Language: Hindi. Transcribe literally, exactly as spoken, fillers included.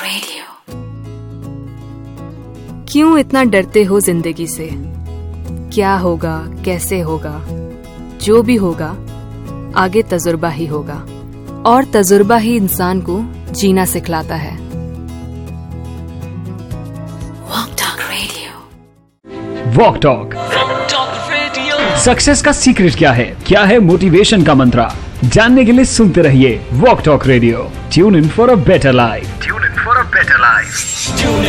क्यों इतना डरते हो जिंदगी से? क्या होगा, कैसे होगा? जो भी होगा आगे तजुर्बा ही होगा, और तजुर्बा ही इंसान को जीना सिखलाता है। Walk talk radio. सक्सेस का सीक्रेट क्या है? क्या है मोटिवेशन का मंत्र? जानने के लिए सुनते रहिए walk talk radio. Tune in for a better life. Tune in for a better life.